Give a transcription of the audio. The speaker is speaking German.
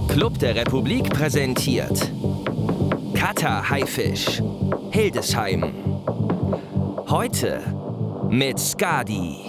Club der Republik präsentiert Cutter Haifisch, Hildesheim. Heute mit Skadi.